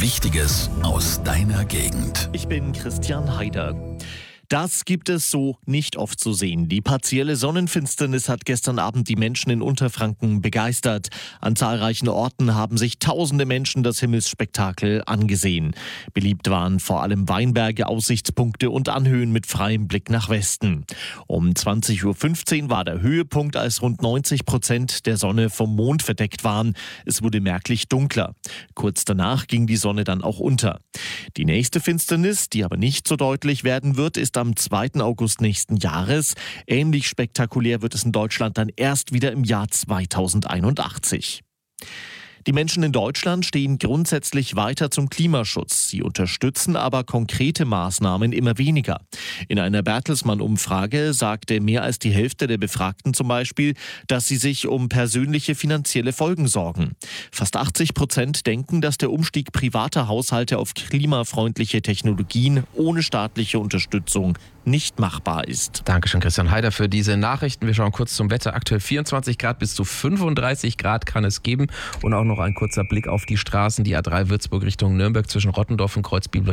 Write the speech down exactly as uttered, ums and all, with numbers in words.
Wichtiges aus deiner Gegend. Ich bin Christian Haider. Das gibt es so nicht oft zu sehen. Die partielle Sonnenfinsternis hat gestern Abend die Menschen in Unterfranken begeistert. An zahlreichen Orten haben sich tausende Menschen das Himmelsspektakel angesehen. Beliebt waren vor allem Weinberge, Aussichtspunkte und Anhöhen mit freiem Blick nach Westen. Um zwanzig Uhr fünfzehn war der Höhepunkt, als rund neunzig Prozent der Sonne vom Mond verdeckt waren. Es wurde merklich dunkler. Kurz danach ging die Sonne dann auch unter. Die nächste Finsternis, die aber nicht so deutlich werden wird, ist am zweiten August nächsten Jahres. Ähnlich spektakulär wird es in Deutschland dann erst wieder im Jahr zweitausendeinundachtzig. Die Menschen in Deutschland stehen grundsätzlich weiter zum Klimaschutz. Sie unterstützen aber konkrete Maßnahmen immer weniger. In einer Bertelsmann-Umfrage sagte mehr als die Hälfte der Befragten zum Beispiel, dass sie sich um persönliche finanzielle Folgen sorgen. Fast achtzig Prozent denken, dass der Umstieg privater Haushalte auf klimafreundliche Technologien ohne staatliche Unterstützung nicht machbar ist. Dankeschön, Christian Haider, für diese Nachrichten. Wir schauen kurz zum Wetter. Aktuell vierundzwanzig Grad bis zu fünfunddreißig Grad kann es geben. Und auch noch ein kurzer Blick auf die Straßen. Die A drei Würzburg Richtung Nürnberg zwischen Rottendorf und Kreuzbibel